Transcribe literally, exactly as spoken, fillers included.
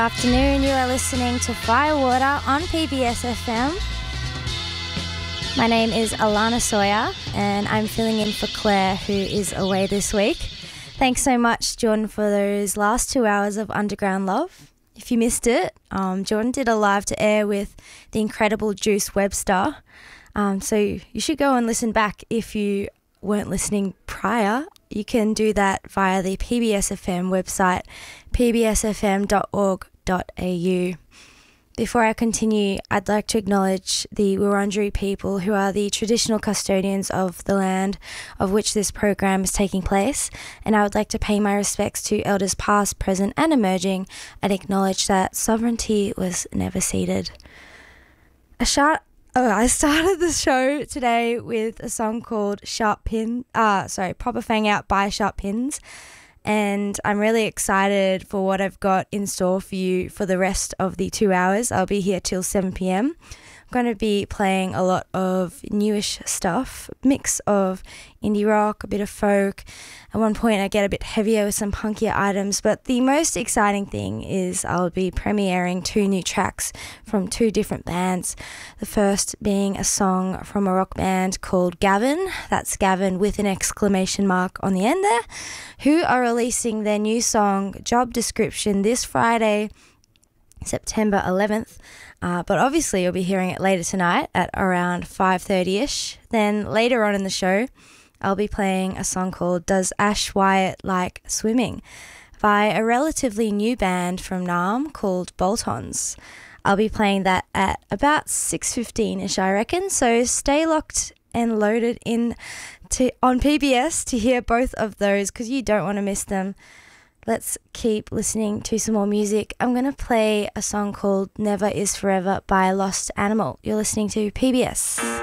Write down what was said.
Afternoon, you are listening to Firewater on P B S F M. My name is Alana Sawyer and I'm filling in for Claire, who is away this week. Thanks so much, Jordan, for those last two hours of Underground Love. If you missed it, um, Jordan did a live to air with the incredible Juice Webster. Um, so you should go and listen back if you weren't listening prior. You can do that via the P B S F M website, p b s f m dot org dot a u. Before I continue, I'd like to acknowledge the Wurundjeri people, who are the traditional custodians of the land of which this program is taking place, and I would like to pay my respects to elders past, present and emerging, and acknowledge that sovereignty was never ceded. A shout Oh, I started the show today with a song called Sharp Pin, uh, sorry, Proper Fang Out by Sharp Pins, and I'm really excited for what I've got in store for you for the rest of the two hours. I'll be here till seven p.m. I'm going to be playing a lot of newish stuff, mix of indie rock, a bit of folk. At one point I get a bit heavier with some punkier items, but the most exciting thing is I'll be premiering two new tracks from two different bands. The first being a song from a rock band called Gavin, that's Gavin with an exclamation mark on the end there, who are releasing their new song Job Description this Friday, September eleventh. Uh, but obviously you'll be hearing it later tonight at around five thirty-ish. Then later on in the show, I'll be playing a song called Does Ash Wyatt Like Swimming by a relatively new band from Naarm called Bolt-Ons. I'll be playing that at about six fifteen-ish, I reckon, so stay locked and loaded in to on P B S to hear both of those because you don't want to miss them. Let's keep listening to some more music. I'm going to play a song called Never Is Forever by Lost Animal. You're listening to P B S.